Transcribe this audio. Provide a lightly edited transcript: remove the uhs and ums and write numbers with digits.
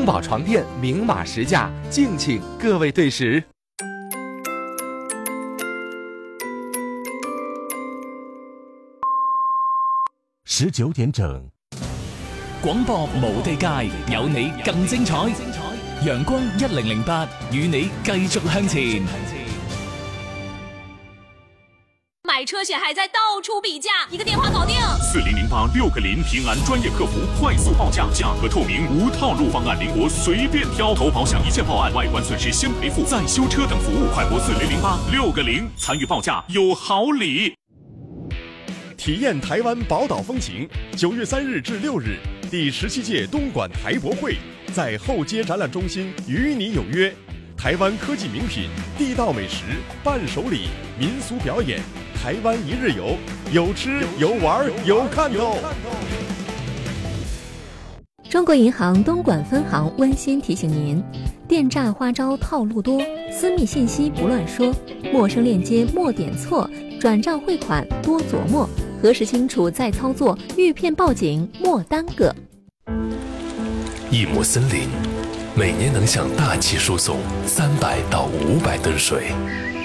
宝床垫明码实价，敬请各位对时。 19點整， 廣播無地界，有你更精彩。陽光1008與你繼續向前。 买车险还在到处比价，一个电话搞定。 4008 6个0平安专业客服，快速报价，价格透明，无套路方案，灵活随便挑。投保享一键报案，外观损失先赔付，再修车等服务，快拨4008 6个0，参与报价有好礼。 体验台湾宝岛风情，9月3日至6日，第17届东莞台博会在后街展览中心与你有约。台湾科技名品、地道美食、伴手礼、民俗表演，台湾一日游，有吃有玩有看头。 中国银行东莞分行温馨提醒您：电诈花招套路多，私密信息不乱说，陌生链接莫点错，转账汇款多琢磨，核实清楚再操作，遇骗报警莫耽搁。 一亩森林每年能向大气输送300到500吨水，